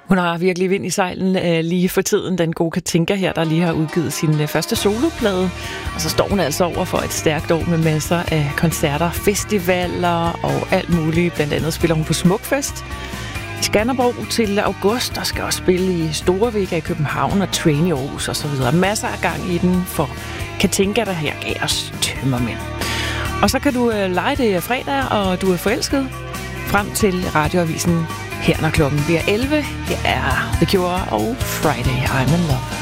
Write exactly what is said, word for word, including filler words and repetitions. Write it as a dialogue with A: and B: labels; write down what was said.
A: Hun har virkelig vind i sejlen øh, lige for tiden, den gode Katinka her, der lige har udgivet sin øh, første soloplade. Og så står hun altså over for et stærkt år med masser af koncerter, festivaler og alt muligt. Blandt andet spiller hun på Smukfest i Skanderborg til august, og skal også spille i Storevega i København og Train i Aarhus og så videre. Masser af gang i den for Katinka, der her gav os tømmermænd. Og så kan du øh, lege det fredag, og du er forelsket frem til radioavisen her, når klokken bliver elleve. Her er The Cure og Friday I'm in Love.